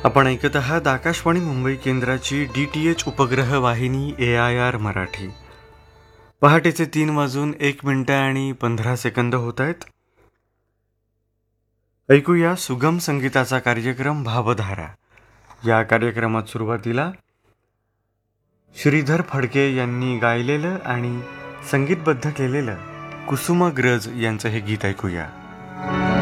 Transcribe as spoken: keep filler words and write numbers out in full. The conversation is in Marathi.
आपण ऐकत आहात आकाशवाणी मुंबई केंद्राची डी टी एच उपग्रह वाहिनी ए आय आर मराठी. पहाटेचे तीन वाजून एक मिनिटं आणि पंधरा सेकंद होत आहेत. ऐकूया सुगम संगीताचा कार्यक्रम भावधारा. या कार्यक्रमात सुरुवातीला श्रीधर फडके यांनी गायलेलं आणि संगीतबद्ध केलेलं कुसुमाग्रज यांचं हे गीत ऐकूया.